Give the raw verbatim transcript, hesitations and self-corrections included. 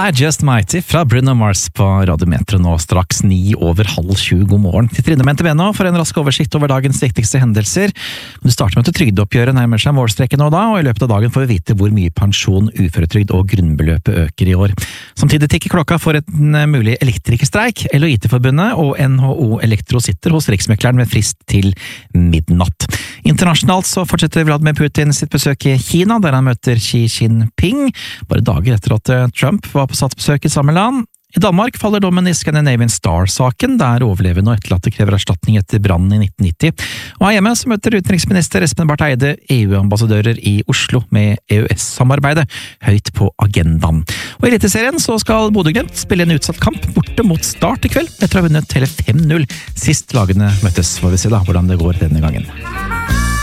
er Just Mighty fra Bruno Mars på Radiometro nå straks ni over halv sju. God morgen til Trine Menteveno for en rask oversikt over dagens viktigste hendelser. Du starter med at trygdeoppgjøret nærmer seg målstreken nå da, og i løpet av dagen får vi vite hvor mye pensjon, uføretrygd og grunnbeløpet øker i år. Samtidig tikker klokka for en mulig elektrikerstreik. L og I T-forbundet og N H O Elektro sitter hos Riksmekleren med frist til midnatt. Internasjonalt så fortsetter Vladimir Putin sitt besøk i Kina, der han møter Xi Jinping, bare dager etter at Trump var på statsbesøk i samme land. I Danmark faller dommen i Scandinavian Star-saken, der overlevende og etterlatte krever erstatning etter brannen i nitten nitti. Og her hjemme så møter utenriksminister Espen Barth Eide E U-ambassadører i Oslo med E U S-samarbeidet høyt på agendaen. Og i Eliteserien så skal Bodø/Glimt spille en utsatt kamp borte mot Start i kveld, etter å ha vunnet hele fem null. Sist lagene møttes, får vi se da hvordan det går denne gangen.